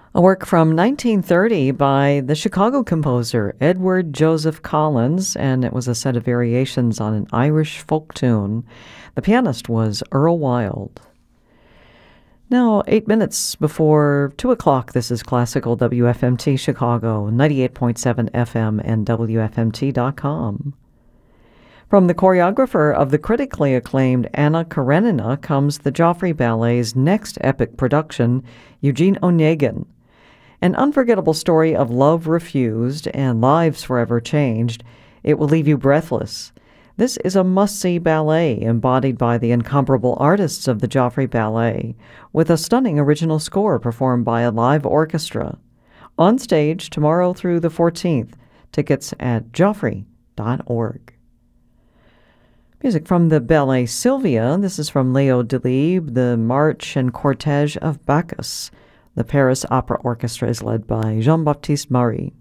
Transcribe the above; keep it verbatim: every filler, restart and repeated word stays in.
A work from nineteen thirty by the Chicago composer Edward Joseph Collins, and it was a set of variations on an Irish folk tune. The pianist was Earl Wild. Now, eight minutes before two o'clock, this is Classical W F M T Chicago, ninety-eight point seven F M and W F M T dot com. From the choreographer of the critically acclaimed Anna Karenina comes the Joffrey Ballet's next epic production, Eugene Onegin. An unforgettable story of love refused and lives forever changed. It will leave you breathless. This is a must-see ballet embodied by the incomparable artists of the Joffrey Ballet, with a stunning original score performed by a live orchestra. On stage tomorrow through the fourteenth. Tickets at joffrey dot org. Music from the ballet Sylvia. This is from Leo Delibes, the March and Cortege of Bacchus. The Paris Opera Orchestra is led by Jean-Baptiste Marie.